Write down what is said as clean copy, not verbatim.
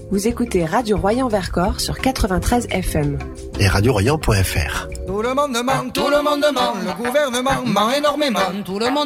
Vous écoutez Radio Royan Vercors sur 93 FM. Et radioroyan.fr. Tout le monde ment, le gouvernement ment énormément, tout le monde